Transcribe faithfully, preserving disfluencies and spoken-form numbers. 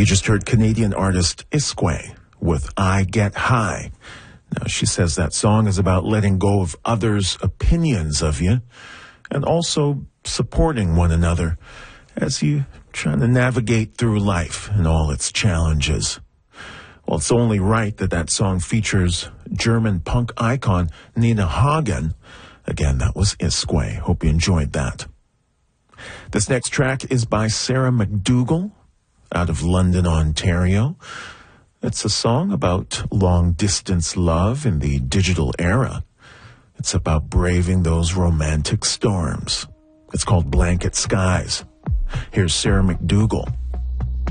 You just heard Canadian artist Iskway with I Get High. Now, she says that song is about letting go of others' opinions of you and also supporting one another as you try to navigate through life and all its challenges. Well, it's only right that that song features German punk icon Nina Hagen. Again, that was Iskway. Hope you enjoyed that. This next track is by Sarah McDougall out of London, Ontario. It's a song about long-distance love in the digital era. It's about braving those romantic storms. It's called Blanket Skies. Here's Sarah McDougall.